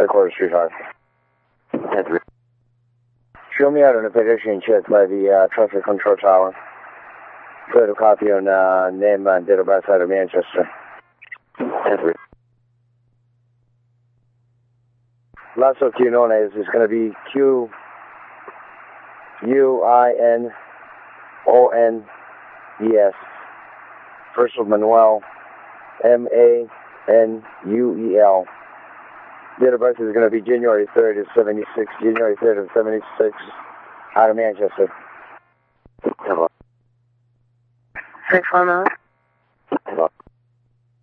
3/4 sweetheart. Show me out on a pedestrian check by the traffic control tower. Further copy on name and date of birth out of Manchester. Last of Q known as is going to be Q-U-I-N-O-N-E-S. First of Manuel, M-A-N-U-E-L. Date of birth is going to be January 3rd of 76, January 3rd of 76, out of Manchester. 610.